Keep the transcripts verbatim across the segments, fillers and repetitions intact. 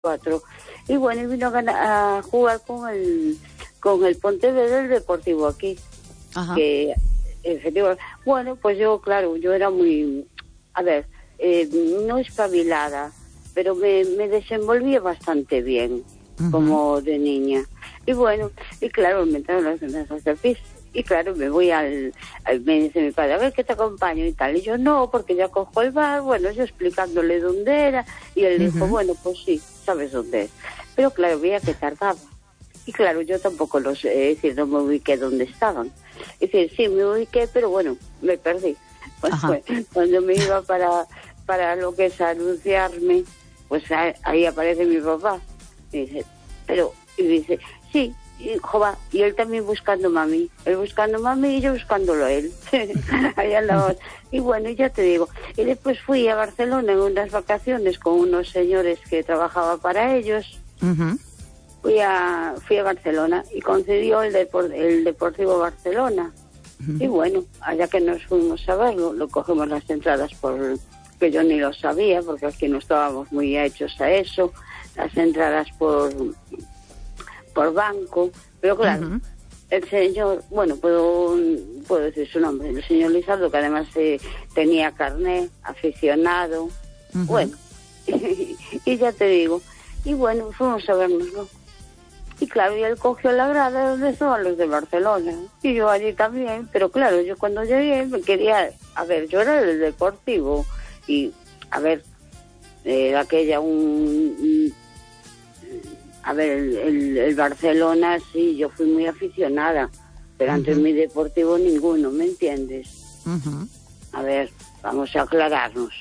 cuatro. Y bueno, y vino a, ganar, a jugar con el con el Pontevedra, el Deportivo aquí. Ajá. Que efectivamente, bueno, pues yo, claro, yo era muy, a ver, eh, no espabilada, pero me, me desenvolvía bastante bien, uh-huh. como de niña. Y bueno, y claro, me entraron las ganas del piso. Y claro, me voy al, al, me dice mi padre, a ver que te acompaño y tal. Y yo, no, porque ya cojo el bar, bueno, yo explicándole dónde era. Y él uh-huh. dijo, bueno, pues sí, sabes dónde es. Pero claro, veía que tardaba. Y claro, yo tampoco lo sé, es decir, no me ubiqué dónde estaban. Es decir, sí, me ubiqué, pero bueno, me perdí. Pues, pues cuando me iba para, para lo que es anunciarme, pues ahí, ahí aparece mi papá. Y dice, pero, y dice, sí, y, jova, y él también buscando mami, él buscando mami y yo buscándolo a él. Ahí andamos. Y bueno, ya te digo, y después fui a Barcelona en unas vacaciones con unos señores que trabajaba para ellos. Uh-huh. Fui a fui a Barcelona y concedió el, Depor, el Deportivo Barcelona. Uh-huh. Y bueno, allá que nos fuimos a verlo, lo cogimos las entradas por que yo ni lo sabía, porque aquí no estábamos muy hechos a eso, las entradas por por banco, pero claro, uh-huh. el señor, bueno, puedo puedo decir su nombre, el señor Lizardo, que además eh, tenía carné, aficionado, uh-huh. bueno, y, y ya te digo, y bueno, fuimos a vernoslo. Y claro, y él cogió la grada donde estaban los de Barcelona, y yo allí también, pero claro, yo cuando llegué me quería, a ver, yo era del Deportivo, y a ver, eh, aquella un... un A ver, el, el, el Barcelona, sí, yo fui muy aficionada, pero uh-huh. antes mi Deportivo ninguno, ¿me entiendes? Uh-huh. A ver, vamos a aclararnos.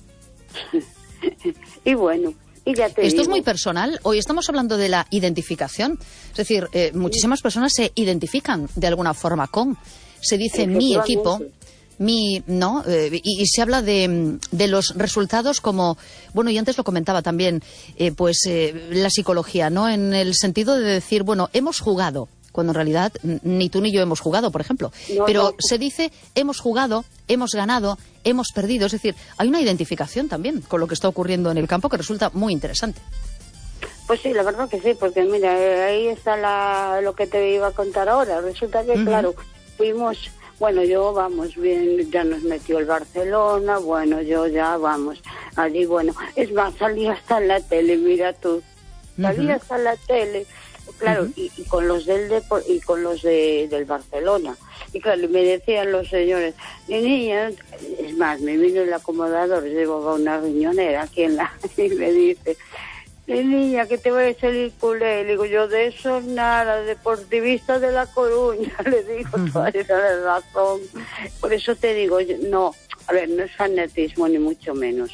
Y bueno, y ya te Esto digo. Es muy personal. Hoy estamos hablando de la identificación. Es decir, eh, muchísimas personas se identifican de alguna forma con. Se dice mi equipo. Mi, no, eh, y, y se habla de, de los resultados como, bueno, y antes lo comentaba también, eh, pues eh, la psicología, ¿no? En el sentido de decir, bueno, hemos jugado, cuando en realidad ni tú ni yo hemos jugado, por ejemplo. No, pero no. Se dice, hemos jugado, hemos ganado, hemos perdido. Es decir, hay una identificación también con lo que está ocurriendo en el campo que resulta muy interesante. Pues sí, la verdad que sí, porque mira, ahí está la, lo que te iba a contar ahora. Resulta que, uh-huh. claro, fuimos... Bueno, yo, vamos, bien, ya nos metió el Barcelona, bueno, yo ya, vamos, allí, bueno, es más, salí hasta en la tele, mira tú, salí uh-huh. hasta en la tele, claro, uh-huh. y, y con los del Depor, y con los de, del Barcelona, y claro, me decían los señores, mi niña, es más, me vino el acomodador, llevaba una riñonera aquí en la, y me dice... Mi niña, que te voy a salir culé. Le digo, yo de eso nada, deportivista de La Coruña, le digo, uh-huh. toda esa razón. Por eso te digo, no, a ver, no es fanatismo ni mucho menos.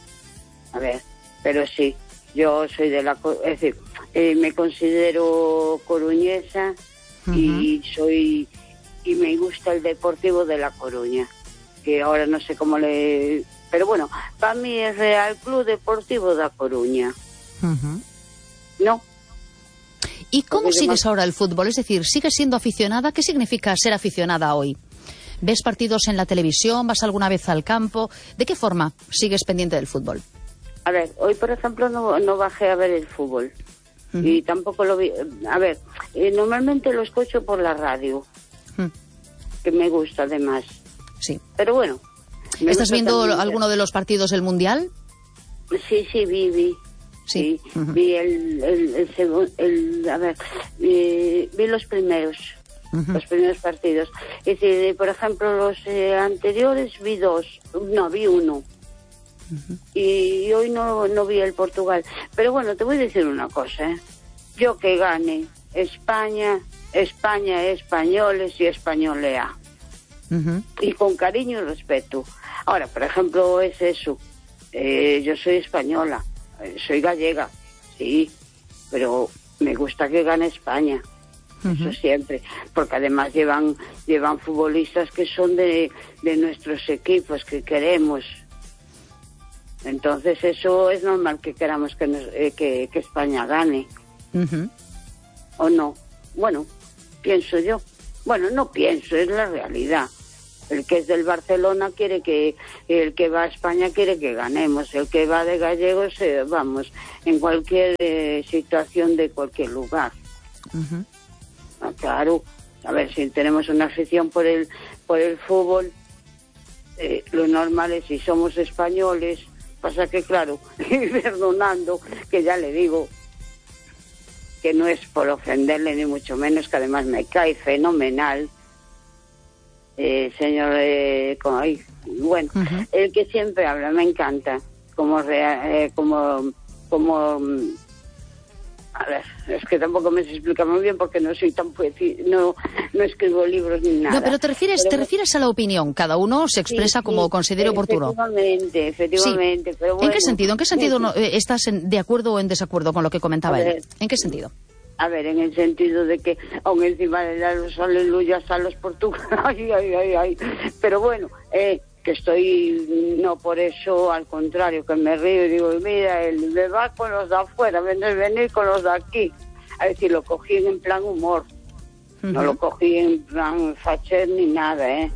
A ver, pero sí, yo soy de La Coruña, es decir, eh, me considero coruñesa uh-huh. y soy, y me gusta el Deportivo de La Coruña, que ahora no sé cómo le... Pero bueno, para mí es Real Club Deportivo de La Coruña. Uh-huh. No. ¿Y cómo sigues ahora el fútbol? Es decir, ¿sigues siendo aficionada? ¿Qué significa ser aficionada hoy? ¿Ves partidos en la televisión? ¿Vas alguna vez al campo? ¿De qué forma sigues pendiente del fútbol? A ver, hoy por ejemplo no, no bajé a ver el fútbol. Uh-huh. Y tampoco lo vi. A ver, eh, normalmente lo escucho por la radio, uh-huh. que me gusta además. Sí. Pero bueno. ¿Estás viendo alguno de los partidos del Mundial? Sí, sí, vi, vi. Sí, sí. Uh-huh. vi el, el, el, segundo, el a ver, eh, vi los primeros, uh-huh. los primeros partidos. Es decir, por ejemplo, los eh, anteriores vi dos, no, vi uno. Uh-huh. Y, y hoy no, no vi el Portugal. Pero bueno, te voy a decir una cosa, ¿eh? Yo que gane España, España, españoles y españolea. Uh-huh. Y con cariño y respeto. Ahora, por ejemplo, es eso. Eh, yo soy española. Soy gallega, sí, pero me gusta que gane España, uh-huh. eso siempre, porque además llevan llevan futbolistas que son de, de nuestros equipos que queremos. Entonces eso es normal que queramos que, nos, eh, que, que España gane, uh-huh. ¿o no? Bueno, pienso yo. Bueno, no pienso, es la realidad. El que es del Barcelona quiere que, el que va a España quiere que ganemos, el que va de gallegos, eh, vamos, en cualquier eh, situación de cualquier lugar. Uh-huh. Ah, claro, a ver, si tenemos una afición por el, por el fútbol, eh, lo normal es si somos españoles, pasa que claro, perdonando, que ya le digo, que no es por ofenderle ni mucho menos, que además me cae fenomenal, eh, señor, eh, como, ay, bueno, uh-huh. el que siempre habla, me encanta, como, rea, eh, como, como, a ver, es que tampoco me se explica muy bien porque no soy tan poética, no, no escribo libros ni nada. No, pero te refieres, pero, te refieres a la opinión, cada uno se expresa sí, como sí, considere oportuno. Efectivamente, efectivamente. Sí. Pero bueno, ¿En qué sentido? ¿En qué sentido no, eh, estás en, de acuerdo o en desacuerdo con lo que comentaba ver, él? ¿En qué sentido? A ver, en el sentido de que aún encima de dar los aleluyas a los portugueses, ay, ay, ay, ay, pero bueno, eh, que estoy, no por eso, al contrario, que me río y digo, mira, él me va con los de afuera, venir, venir con los de aquí. Es decir, lo cogí en plan humor, uh-huh. no lo cogí en plan facher ni nada, ¿eh?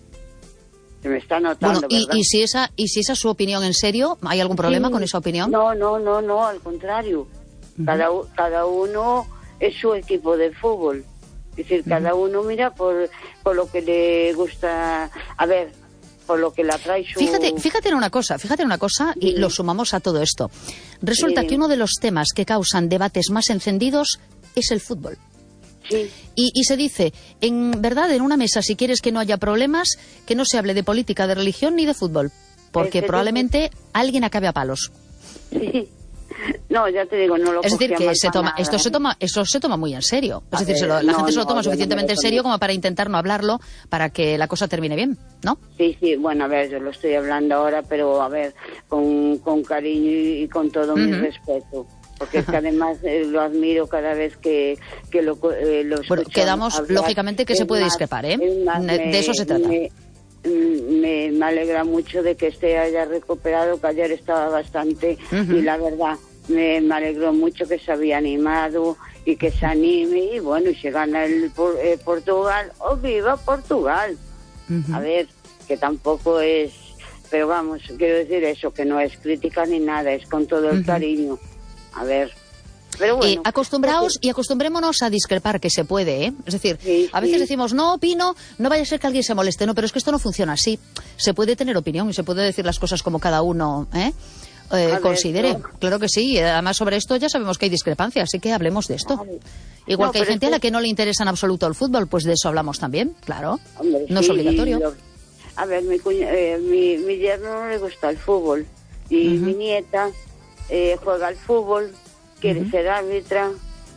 Se me está notando, bueno, y, ¿verdad? y si esa y si esa es su opinión en serio, ¿hay algún problema sí, con esa opinión? No, no, no, no, al contrario. Uh-huh. Cada, cada uno es su equipo de fútbol. Es decir, uh-huh. cada uno mira por, por lo que le gusta, a ver, por lo que le atrae su... Fíjate, fíjate en una cosa, fíjate en una cosa sí. y lo sumamos a todo esto. Resulta sí. que uno de los temas que causan debates más encendidos es el fútbol. Sí. Y, y se dice, en verdad, en una mesa, si quieres que no haya problemas, que no se hable de política, de religión ni de fútbol, porque es probablemente sí. alguien acabe a palos. Sí. No, ya te digo, no lo Es decir, que se toma, nada. esto se toma, eso se toma muy en serio. Es a decir, ver, se lo, la no, gente se lo no, toma no suficientemente en serio como para intentar no hablarlo, para que la cosa termine bien, ¿no? Sí, sí, bueno, a ver, yo lo estoy hablando ahora, pero a ver, con, con cariño y con todo uh-huh. mi respeto. Porque es que además eh, lo admiro cada vez que, que lo, eh, lo escucho. Bueno, quedamos, hablar. Lógicamente, que es se puede más, discrepar, ¿eh? Más, de me, eso se trata. Me, me, me alegra mucho de que esté haya recuperado, que ayer estaba bastante, uh-huh. y la verdad... Me, me alegró mucho que se había animado y que se anime y bueno, y si gana el por, eh, Portugal, ¡oh, viva Portugal! Uh-huh. A ver, que tampoco es, pero vamos, quiero decir eso, que no es crítica ni nada, es con todo el uh-huh. cariño. A ver, pero bueno. Eh, acostumbraos y acostumbrémonos a discrepar, que se puede, ¿eh? Es decir, sí, a veces sí. decimos, no opino, no vaya a ser que alguien se moleste, no, pero es que esto no funciona así. Se puede tener opinión y se puede decir las cosas como cada uno, ¿eh? Eh, ver, considere, no. Claro que sí, y además sobre esto ya sabemos que hay discrepancias, así que hablemos de esto. Igual no, que hay gente es que... a la que no le interesa en absoluto el fútbol, pues de eso hablamos también, claro, Hombre, no sí, es obligatorio. Lo... A ver, mi, cuña... eh, mi, mi yerno no le gusta el fútbol y uh-huh. mi nieta eh, juega al fútbol, quiere uh-huh. ser árbitra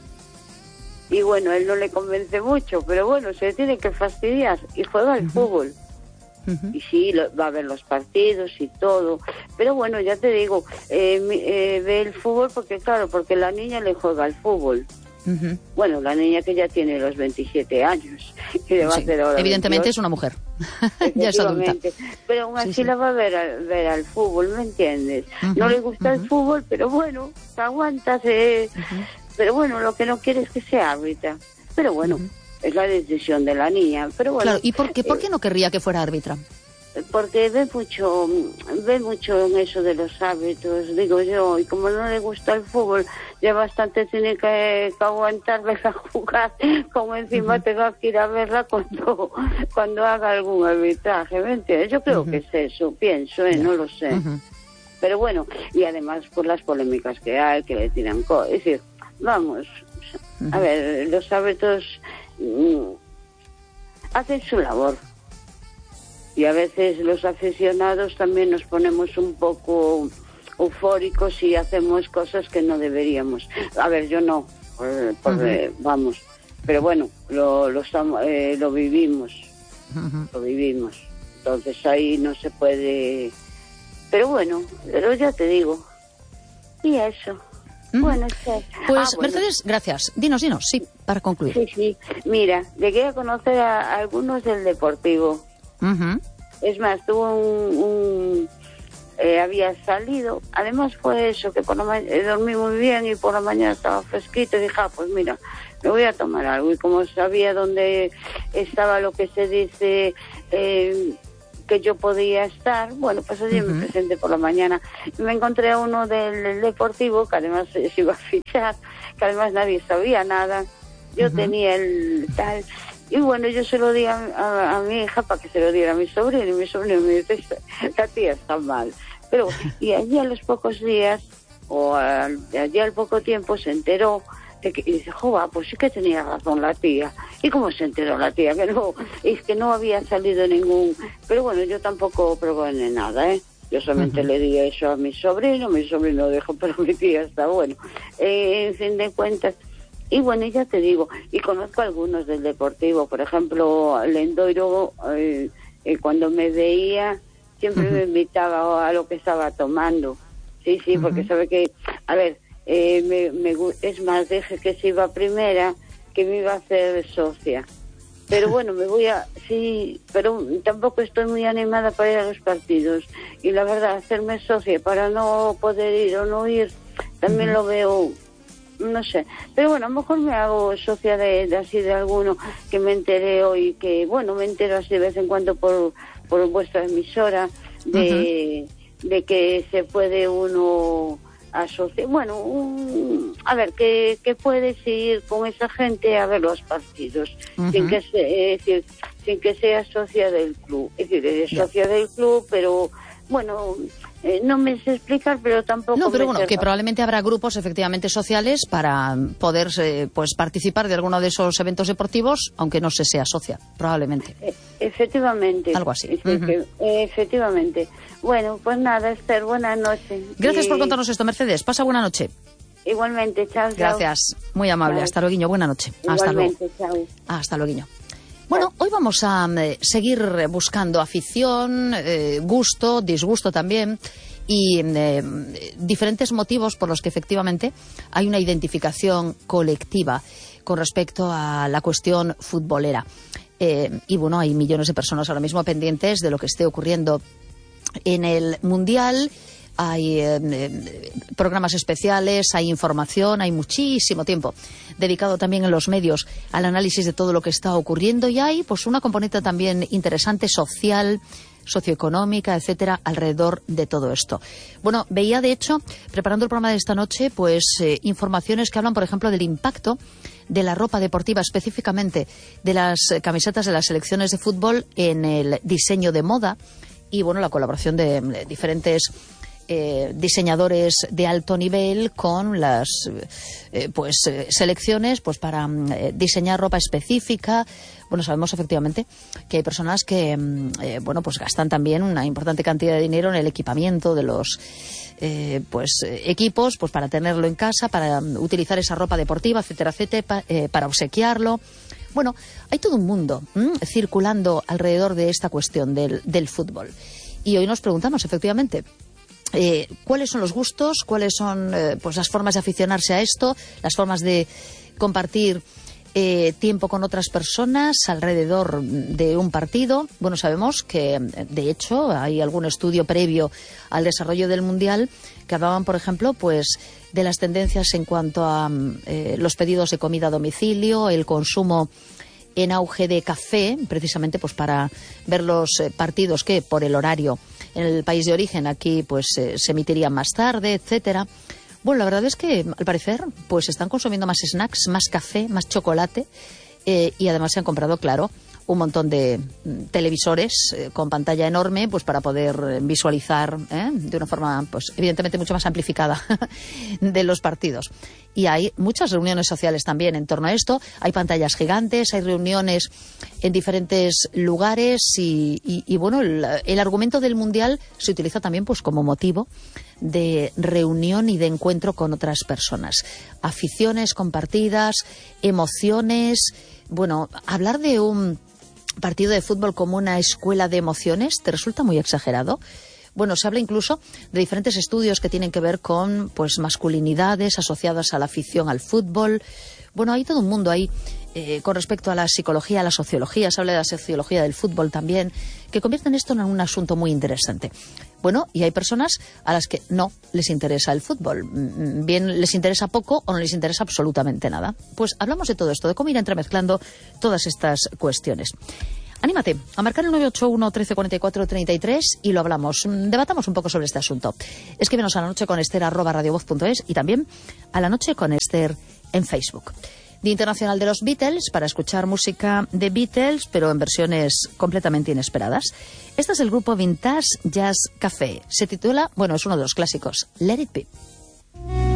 y bueno, él no le convence mucho, pero bueno, se tiene que fastidiar y juega al uh-huh. fútbol. Uh-huh. Y sí, lo, va a ver los partidos y todo, pero bueno, ya te digo, eh, eh, ve el fútbol porque claro, porque la niña le juega al fútbol. Uh-huh. Bueno, la niña que ya tiene los veintisiete años, que va sí. a hacer ahora evidentemente veintiocho. Es una mujer, ya es adulta. Pero aún así sí, sí. la va a ver, a, ver al fútbol, ¿me entiendes? Uh-huh. No le gusta uh-huh. el fútbol, pero bueno, se aguanta, se... Uh-huh. pero bueno, lo que no quiere es que sea árbitra, pero bueno. Uh-huh. Es la decisión de la niña, pero bueno. Claro, ¿y por qué, por qué no querría que fuera árbitra? Porque ve mucho, ve mucho en eso de los árbitros, digo yo, y como no le gusta el fútbol, ya bastante tiene que, que aguantar verla jugar, como encima uh-huh. tenga que ir a verla cuando, cuando haga algún arbitraje, ¿me entiendes? Yo creo uh-huh. que es eso, pienso, ¿eh? Yeah. No lo sé. Uh-huh. Pero bueno, y además por las polémicas que hay, que le tiran cosas, es decir, vamos, uh-huh. a ver, los árbitros mm, hacen su labor. Y a veces los aficionados también nos ponemos un poco eufóricos y hacemos cosas que no deberíamos. A ver, yo no, por, por, uh-huh. eh, vamos, pero bueno, lo lo, estamos, eh, lo vivimos, uh-huh. lo vivimos. Entonces ahí no se puede... Pero bueno, pero ya te digo, y eso. Uh-huh. Bueno, es que... Pues ah, bueno. Mercedes, gracias. Dinos, dinos, sí, para concluir. Sí, sí. Mira, llegué a conocer a, a algunos del Deportivo. Uh-huh. Es más, tuvo un, un, eh, había salido. Además fue eso, que por la ma- eh, dormí muy bien y por la mañana estaba fresquito y dije, ah, pues mira, me voy a tomar algo. Y como sabía dónde estaba lo que se dice... Eh, que yo podía estar, bueno, pues así uh-huh. me presenté por la mañana. Y me encontré a uno del Deportivo, que además se iba a fichar, que además nadie sabía nada. Yo uh-huh. tenía el tal... Y bueno, yo se lo di a, a, a mi hija para que se lo diera a mi sobrino, y mi sobrino me dice, la tía está mal. Pero, y allí a los pocos días, o a, allí al poco tiempo, se enteró de que, y dice, jova, pues sí que tenía razón la tía. ¿Y cómo se enteró la tía? Que no, es que no había salido ningún... Pero bueno, yo tampoco probé nada, ¿eh? Yo solamente uh-huh. le di eso a mi sobrino, mi sobrino dijo, pero mi tía está bueno. Eh, en fin de cuentas... Y bueno, ya te digo, y conozco algunos del Deportivo, por ejemplo, Lendoiro, eh, eh, cuando me veía, siempre uh-huh. me invitaba a lo que estaba tomando. Sí, sí, uh-huh. porque sabe que, a ver, eh, me, me, es más, dije que se iba a primera, que me iba a hacer socia. Pero bueno, me voy a, sí, pero tampoco estoy muy animada para ir a los partidos. Y la verdad, hacerme socia para no poder ir o no ir, también uh-huh. lo veo... no sé, pero bueno, a lo mejor me hago socia de, de así de alguno que me enteré hoy, que bueno, me entero así de vez en cuando por, por vuestra emisora de, uh-huh. de que se puede uno asociar, bueno, un, a ver, que, que puedes ir con esa gente a ver los partidos, uh-huh. sin que se, es decir, sin que sea socia del club, es decir, eres yeah. socia del club, pero bueno... Eh, no me sé explicar, pero tampoco... No, pero me bueno, cerca. Que probablemente habrá grupos efectivamente sociales para poder eh, pues participar de alguno de esos eventos deportivos, aunque no se sea socia, probablemente. Eh, efectivamente. Algo así. Es uh-huh. que, eh, efectivamente. Bueno, pues nada, Esther, buenas noches. Gracias y... por contarnos esto, Mercedes. Pasa buena noche. Igualmente, chao. Gracias, chao. Muy amable. Chao. Hasta luego, buena noche. Igualmente, hasta luego. Chao. Hasta luego. Bueno, hoy vamos a eh, seguir buscando afición, eh, gusto, disgusto también, y eh, diferentes motivos por los que efectivamente hay una identificación colectiva con respecto a la cuestión futbolera. Eh, y bueno, hay millones de personas ahora mismo pendientes de lo que esté ocurriendo en el Mundial. Hay eh, programas especiales, hay información, hay muchísimo tiempo dedicado también en los medios al análisis de todo lo que está ocurriendo, y hay pues una componente también interesante social, socioeconómica, etcétera, alrededor de todo esto. Bueno, veía de hecho, preparando el programa de esta noche, pues eh, informaciones que hablan, por ejemplo, del impacto de la ropa deportiva, específicamente de las camisetas de las selecciones de fútbol en el diseño de moda, y bueno, la colaboración de, de diferentes Eh, diseñadores de alto nivel con las eh, pues eh, selecciones pues para eh, diseñar ropa específica. Bueno, sabemos efectivamente que hay personas que eh, bueno pues gastan también una importante cantidad de dinero en el equipamiento de los eh, pues equipos, pues para tenerlo en casa, para um, utilizar esa ropa deportiva, etcétera, etcétera, pa, eh, para obsequiarlo. Bueno, hay todo un mundo ¿m? circulando alrededor de esta cuestión del, del fútbol. Y hoy nos preguntamos efectivamente, Eh, cuáles son los gustos, cuáles son eh, pues las formas de aficionarse a esto, las formas de compartir eh, tiempo con otras personas alrededor de un partido. Bueno, sabemos que de hecho hay algún estudio previo al desarrollo del Mundial que hablaban, por ejemplo, pues de las tendencias en cuanto a eh, los pedidos de comida a domicilio, el consumo en auge de café, precisamente pues para ver los eh, partidos que por el horario en el país de origen aquí pues eh, se emitirían más tarde, etcétera. Bueno, la verdad es que al parecer pues están consumiendo más snacks, más café, más chocolate eh, y además se han comprado, claro, un montón de televisores eh, con pantalla enorme pues para poder visualizar eh, de una forma pues evidentemente mucho más amplificada de los partidos. Y hay muchas reuniones sociales también en torno a esto. Hay pantallas gigantes, hay reuniones en diferentes lugares y, y, y bueno, el, el argumento del Mundial se utiliza también pues como motivo de reunión y de encuentro con otras personas. Aficiones compartidas, emociones. Bueno, hablar de un partido de fútbol como una escuela de emociones, ¿te resulta muy exagerado? Bueno, se habla incluso de diferentes estudios que tienen que ver con pues masculinidades asociadas a la afición al fútbol. Bueno, hay todo un mundo ahí eh, con respecto a la psicología, a la sociología, se habla de la sociología del fútbol también, que convierten esto en un asunto muy interesante. Bueno, y hay personas a las que no les interesa el fútbol. Bien les interesa poco o no les interesa absolutamente nada. Pues hablamos de todo esto, de cómo ir entremezclando todas estas cuestiones. Anímate a marcar el nueve ocho uno, trece cuarenta y cuatro, treinta y tres y lo hablamos. Debatamos un poco sobre este asunto. Escríbenos a la noche con Esther arroba radiovoz punto es y también a la noche con Esther en Facebook. Día Internacional de los Beatles, para escuchar música de Beatles, pero en versiones completamente inesperadas. Este es el grupo Vintage Jazz Café. Se titula, bueno, es uno de los clásicos, Let It Be.